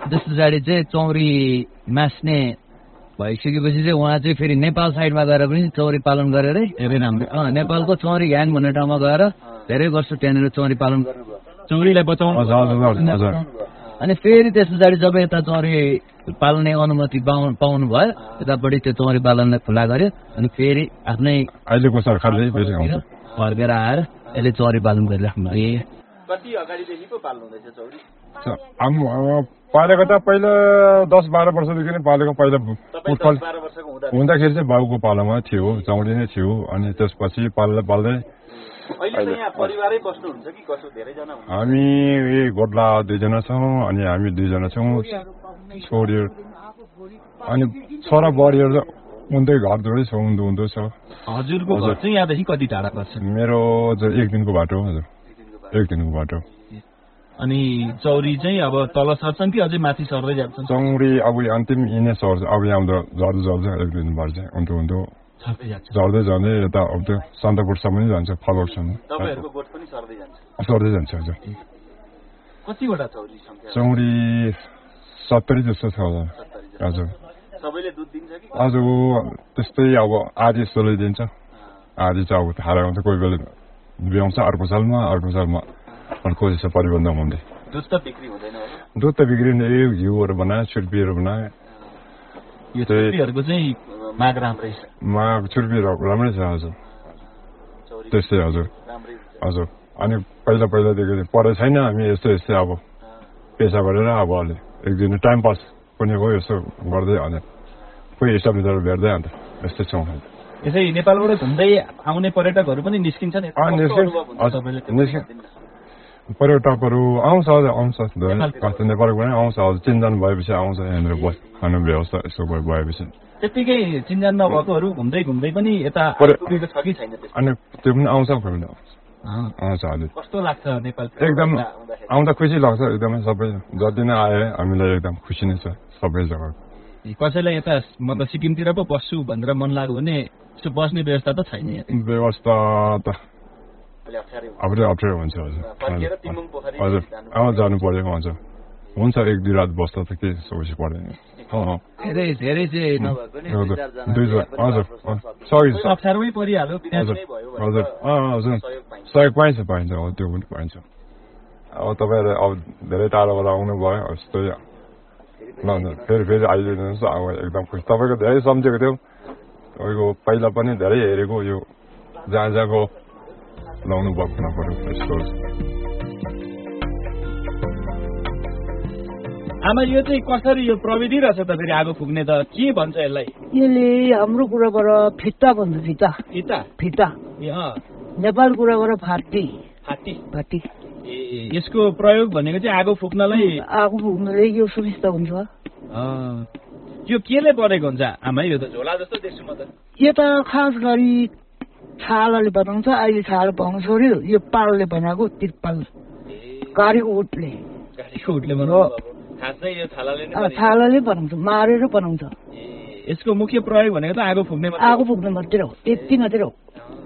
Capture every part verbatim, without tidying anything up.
त्यस पछाडि चाहिँ चौरी मास्ने भइसकेपछि चाहिँ उहाँ चाहिँ फेरि नेपाल साइडमा गएर पनि चौरी पालन गरेरै धेरै राम्रो नेपालको चौरी घ्याङ भन्ने ठाउँमा गएर धेरै वर्ष त्यहाँनिर चौरी पालन गर्नुभयो चौरीलाई बचाउनु अनि फेरि त्यस पछाडि जब यता चौरी पाल्ने अनुमति पाउनु भयो यतापट्टि त्यो चौरी पालनलाई खुला गर्यो अनि फेरि आफ्नै अहिलेको सरकारले फर्केर आएर यसले चौरी पालन गरिराख्नु कति अगाडिदेखि पो पाल्नु हुँदैछ चौरी पालेको त पहिला दस बाह्र वर्षदेखि नै पालेको पहिला हुँदाखेरि चाहिँ बाबुको पालामा थियो चौडी नै थियो अनि त्यसपछि पाल्दै पाल्दै हामी गोडला दुईजना छौँ अनि हामी दुईजना छौँ छोरीहरू अनि छोरा बुहारीहरू उन्तै घर जोडै छ उन्दो उन्दो छ हजुरको घर चाहिँ यहाँदेखि कति टाढा पर्छ मेरो एक दिनको बाटो हजुर एक दिनको बाटो अनि चौरी चाहिँ अब तल सर्छन् कि अझै माथि सर्दै जान्छन् चौरी अब अन्तिम यिनै सर्छ अब यहाँ झर्दै झर्दै एक दिन भएर चाहिँ उन्तो उन्तो झर्दै जाँदै यता अब त्यो सन्दकपुरसम्म पनि जान्छ फलोटसम्म सर्दै जान्छ हजुर कतिवटा चौरी चौरी सत्तरी जस्तो छ हजुर हजुर त्यस्तै अब आधी जस्तोले दिन्छ आधी चाहिँ अब थाहा हुन्छ कोही बेला ब्याउँछ अर्को सालमा अर्को सालमा कोही छ परिबन्ध हुँदै दुध त बिक्री हुँदैन दुध त बिग्रिने घिउहरू बनायो छुर्पीहरू बनायो यो छुर्पीहरूको चाहिँ माग राम्रै छ माग छुर्पीहरू राम्रै छ हजुर त्यस्तै हजुर हजुर अनि पहिला पहिलादेखि पढाइ छैन हामी यस्तो यस्तै अब पेसा गरेर अब अलि एक दिन टाइम पास पनि हो यसो गर्दै अनि कोही हिसाब मिलेर भेट्दै अन्त यस्तै छौँ यसै नेपालबाट घुम्दै आउने पर्यटकहरू पनि निस्किन्छन् पर्यटकहरू आउँछ आउँछ नेपालको पनि आउँछ हजुर चिन्जान भएपछि आउँछ यहाँनिर बस खानु व्यवस्था यसो भएपछि त्यतिकै चिन्जान नभएकोहरू घुम्दै घुम्दै पनि यता छ कि छैन अनि त्यो पनि आउँछ कोही बेला आउँछ हजुर कस्तो लाग्छ नेपाल एकदम आउँदा खुसी लाग्छ एकदमै सबै जति नै आए हामीलाई एकदम खुसी नै छ सबै जग्गा कसैलाई यता म त सिक्किमतिर पो बस्छु भनेर मन लाग्यो भने यसो बस्ने व्यवस्था त छैन व्यवस्था त अब अप्ठ्यारो हुन्छ हजुर हजुर अँ जानु पऱ्यो हजुर हुन्छ एक दुई रात बस्दा त के समस्या पर्दैन धेरै धेरै चाहिँ हजुर सही अप्ठ्यारोमै परिहाल्यो हजुर हजुर अँ हजुर सहयोग पाइन्छ पाइन्छ हो त्यो पनि पाइन्छ अब तपाईँहरू अब धेरै टाढोबाट आउनु भयो यस्तो ल फेरि फेरि आइदिनुहोस् अब एकदम खुसी तपाईँको धेरै सम्झेको थियो तपाईँको पहिला पनि धेरै हेरेको यो जहाँ जहाँको लाउनु भएको नपर्यो यस्तो आमा यो चाहिँ कसरी यो प्रविधि रहेछ त फेरि आगो फुक्ने त के भन्छ यसलाई यसले हाम्रो कुराबाट फिता भन्छ फिता फिता फिता नेपाल कुराबाट फाटी फाटी फाटी ए यसको प्रयोग भनेको चाहिँ आगो फुक्नलाई आगो फुक्नलाई यो सुविस्ता हुन्छ यो केले बनेको हुन्छ आमा यो त झोला जस्तो देख्छु म त यो त खास गरी छालाले बनाउँछ अहिले छाला पाउनु छोड्यो यो पालले बनाएको तिरपाल गाडीको उठले गाडीको उठले बनाउँछ खासै यो छालाले नै छालाले बनाउँछ मारेर बनाउँछ यसको मुख्य प्रयोग भनेको त आगो फुक्ने आगो फुक्ने मात्रै हो यति मात्रै हो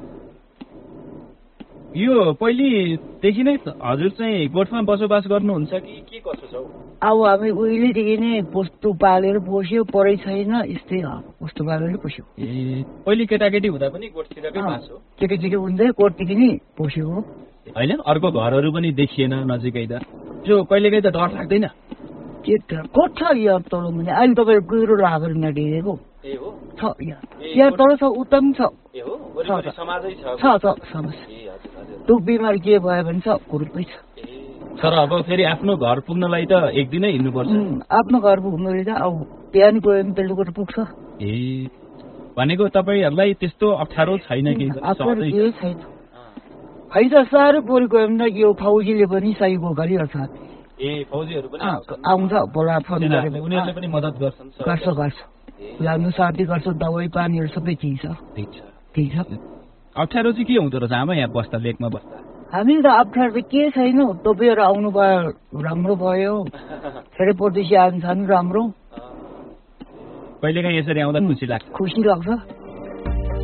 यो पहिलेदेखि नै हजुर चाहिँ गोठमा बसोबास गर्नुहुन्छ कि के कसो छ अब हामी उहिलेदेखि नै पोस्तो पालेर पोस्यो पढाइ छैन यस्तै पोस्तो पालेर पोस्यो ए पहिले केटाकेटी हुँदा पनि गोठतिरकै बास हो केटाकेटी हुँदै गोठदेखि नै पोस्यो हो होइन अर्को घरहरू पनि देखिएन नजिकै त त्यो कहिलेकाहीँ त डर लाग्दैन के कोट छ यहाँ तल मुनि अहिले तपाईँ कुहिरो लागेर नडेको ए हो छ यहाँ यहाँ तल छ उता पनि छ ए हो वरिपरि समाजै छ छ छ समाज दुख बिमार के भयो भने सब ग्रुपै छ तर अब फेरि आफ्नो घर पुग्नलाई त एक दिनै हिँड्नुपर्छ आफ्नो घर पुग्नुले त अब बिहान गयो भने बेलुका त पुग्छ ए भनेको तपाईँहरूलाई त्यस्तो अप्ठ्यारो छैन कि छैन हैन साह्रो परि गयो भने यो फौजीले पनि सहीको गरिहाल्छ ए फौजीहरू पनि आउँछ बोला फोन गरेर उनीहरूले पनि मद्दत गर्छन् गर्छ गर्छ लाग्नु साथी गर्छ दवाई पानीहरू सबै ठिक छ ठिक छ ठिक छ अप्ठ्यारो चाहिँ के हुँदो रहेछ आमा यहाँ बस्दा लेकमा बस्दा हामी त अप्ठ्यारो त के छैन तपाईँहरू आउनु भयो राम्रो भयो फेरि परदेशी आउनु छ राम्रो कहिलेकाहीँ यसरी आउँदा खुसी लाग्छ खुसी लाग्छ